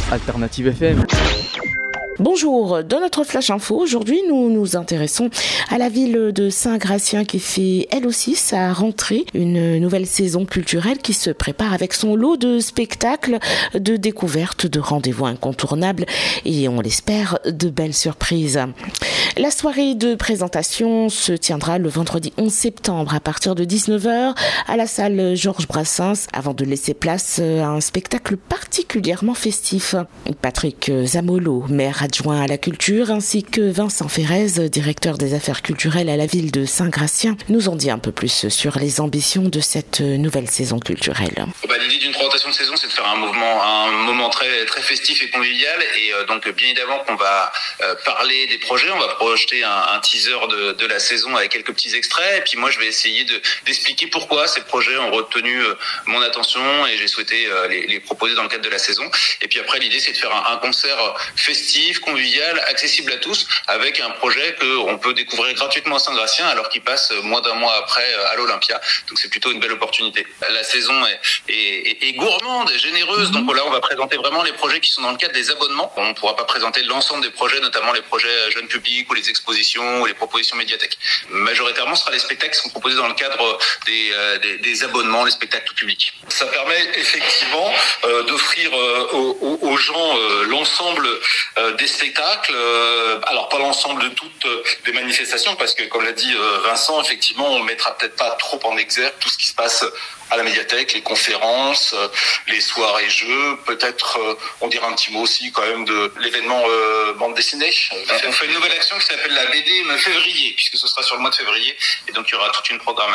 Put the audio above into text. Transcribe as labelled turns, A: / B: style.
A: Alternative FM.
B: Bonjour, dans notre Flash Info, aujourd'hui nous nous intéressons à la ville de Saint-Gratien qui fait elle aussi sa rentrée, une nouvelle saison culturelle qui se prépare avec son lot de spectacles, de découvertes, de rendez-vous incontournables et on l'espère de belles surprises. La soirée de présentation se tiendra le vendredi 11 septembre à partir de 19h à la salle Georges Brassens avant de laisser place à un spectacle particulièrement festif. Patrick Zamolo, maire adjoint à la culture, ainsi que Vincent Ferrez, directeur des affaires culturelles à la ville de Saint-Gratien, nous en dit un peu plus sur les ambitions de cette nouvelle saison culturelle.
C: L'idée d'une présentation de saison, c'est de faire un moment très, très festif et convivial. Et donc, bien évidemment qu'on va parler des projets. On va projeter un teaser de la saison avec quelques petits extraits. Et puis moi, je vais essayer d'expliquer pourquoi ces projets ont retenu mon attention et j'ai souhaité les proposer dans le cadre de la saison. Et puis après, l'idée, c'est de faire un concert festif, convivial, accessible à tous, avec un projet qu'on peut découvrir gratuitement à Saint-Gratien alors qu'il passe moins d'un mois après à l'Olympia. Donc c'est plutôt une belle opportunité. La saison est gourmande et généreuse. Donc là, on va présenter vraiment les projets qui sont dans le cadre des abonnements. On ne pourra pas présenter l'ensemble des projets, notamment les projets jeunes publics ou les expositions ou les propositions médiathèques. Majoritairement, ce sera les spectacles qui sont proposés dans le cadre des abonnements, les spectacles tout public.
D: Ça permet effectivement d'offrir aux gens l'ensemble des spectacles, alors pas l'ensemble de toutes des manifestations, parce que comme l'a dit Vincent, effectivement, on mettra peut-être pas trop en exergue tout ce qui se passe à la médiathèque, les conférences, les soirées jeux, peut-être on dira un petit mot aussi quand même de l'événement bande dessinée.
C: On fait une nouvelle action qui s'appelle la BD février, puisque ce sera sur le mois de février, et donc il y aura toute une programmation.